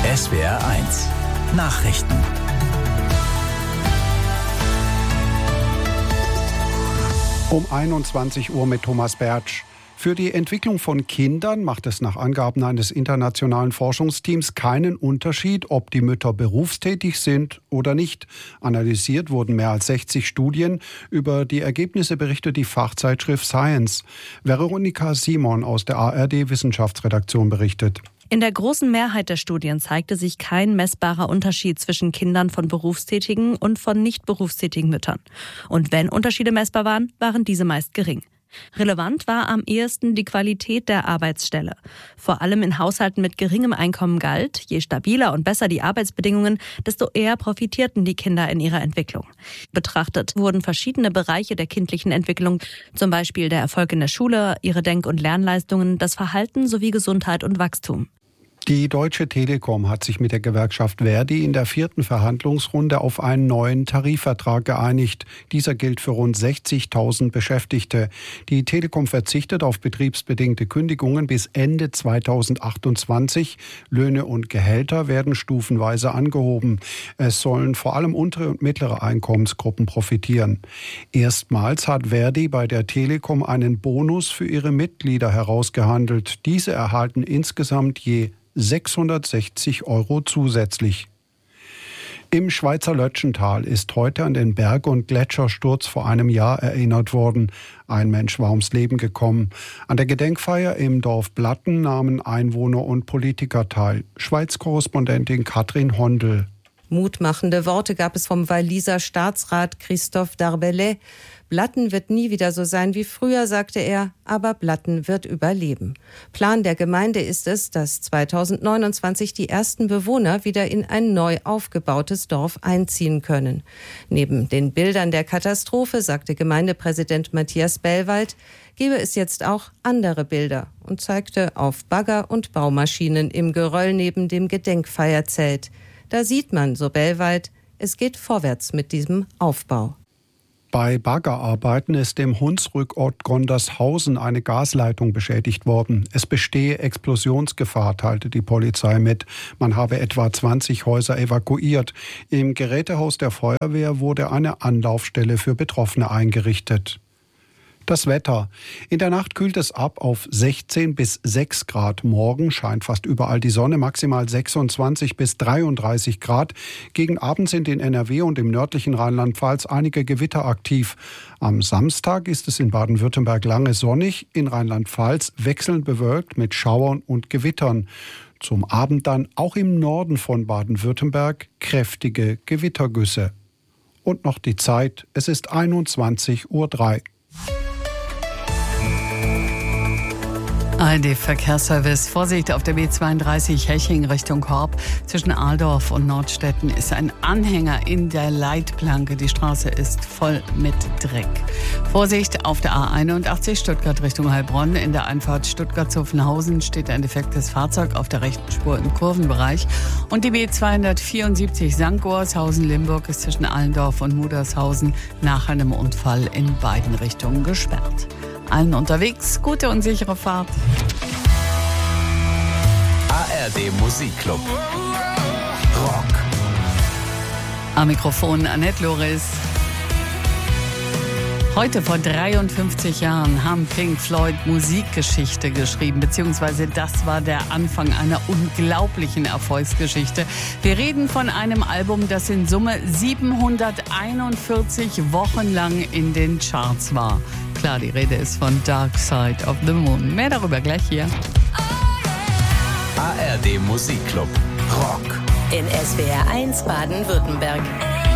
SWR1 Nachrichten. Um 21 Uhr mit Thomas Bertsch. Für die Entwicklung von Kindern macht es nach Angaben eines internationalen Forschungsteams keinen Unterschied, ob die Mütter berufstätig sind oder nicht. Analysiert wurden mehr als 60 Studien. Über die Ergebnisse berichtet die Fachzeitschrift Science. Veronika Simon aus der ARD-Wissenschaftsredaktion berichtet. In der großen Mehrheit der Studien zeigte sich kein messbarer Unterschied zwischen Kindern von berufstätigen und von nicht berufstätigen Müttern. Und wenn Unterschiede messbar waren, waren diese meist gering. Relevant war am ehesten die Qualität der Arbeitsstelle. Vor allem in Haushalten mit geringem Einkommen galt, je stabiler und besser die Arbeitsbedingungen, desto eher profitierten die Kinder in ihrer Entwicklung. Betrachtet wurden verschiedene Bereiche der kindlichen Entwicklung, zum Beispiel der Erfolg in der Schule, ihre Denk- und Lernleistungen, das Verhalten sowie Gesundheit und Wachstum. Die Deutsche Telekom hat sich mit der Gewerkschaft ver.di in der 4. Verhandlungsrunde auf einen neuen Tarifvertrag geeinigt. Dieser gilt für rund 60.000 Beschäftigte. Die Telekom verzichtet auf betriebsbedingte Kündigungen bis Ende 2028. Löhne und Gehälter werden stufenweise angehoben. Es sollen vor allem untere und mittlere Einkommensgruppen profitieren. Erstmals hat ver.di bei der Telekom einen Bonus für ihre Mitglieder herausgehandelt. Diese erhalten insgesamt je 660 € zusätzlich. Im Schweizer Lötschental ist heute an den Berg- und Gletschersturz vor einem Jahr erinnert worden. Ein Mensch war ums Leben gekommen. An der Gedenkfeier im Dorf Blatten nahmen Einwohner und Politiker teil. Schweiz-Korrespondentin Katrin Hondel. Mutmachende Worte gab es vom Walliser Staatsrat Christophe Darbellay. Blatten wird nie wieder so sein wie früher, sagte er, aber Blatten wird überleben. Plan der Gemeinde ist es, dass 2029 die ersten Bewohner wieder in ein neu aufgebautes Dorf einziehen können. Neben den Bildern der Katastrophe, sagte Gemeindepräsident Matthias Bellwald, gebe es jetzt auch andere Bilder und zeigte auf Bagger und Baumaschinen im Geröll neben dem Gedenkfeierzelt. Da sieht man, so Bellwald, es geht vorwärts mit diesem Aufbau. Bei Baggerarbeiten ist im Hunsrückort Gondershausen eine Gasleitung beschädigt worden. Es bestehe Explosionsgefahr, teilte die Polizei mit. Man habe etwa 20 Häuser evakuiert. Im Gerätehaus der Feuerwehr wurde eine Anlaufstelle für Betroffene eingerichtet. Das Wetter. In der Nacht kühlt es ab auf 16 bis 6 Grad. Morgen scheint fast überall die Sonne, maximal 26 bis 33 Grad. Gegen Abend sind in NRW und im nördlichen Rheinland-Pfalz einige Gewitter aktiv. Am Samstag ist es in Baden-Württemberg lange sonnig, in Rheinland-Pfalz wechselnd bewölkt mit Schauern und Gewittern. Zum Abend dann auch im Norden von Baden-Württemberg kräftige Gewittergüsse. Und noch die Zeit, es ist 21:03 Uhr. ARD-Verkehrsservice. Vorsicht auf der B32 Heching Richtung Horb. Zwischen Ahldorf und Nordstetten ist ein Anhänger in der Leitplanke. Die Straße ist voll mit Dreck. Vorsicht auf der A81 Stuttgart Richtung Heilbronn. In der Einfahrt Stuttgart-Zuffenhausen steht ein defektes Fahrzeug auf der rechten Spur im Kurvenbereich. Und die B274 St. Goarshausen-Limburg ist zwischen Allendorf und Mudershausen nach einem Unfall in beiden Richtungen gesperrt. Allen unterwegs gute und sichere Fahrt. ARD Musikclub. Rock. Am Mikrofon Annette Loris. Heute vor 53 Jahren haben Pink Floyd Musikgeschichte geschrieben, beziehungsweise das war der Anfang einer unglaublichen Erfolgsgeschichte. Wir reden von einem Album, das in Summe 741 Wochen lang in den Charts war. Klar, die Rede ist von Dark Side of the Moon. Mehr darüber gleich hier. ARD Musikclub. Rock. In SWR1 Baden-Württemberg.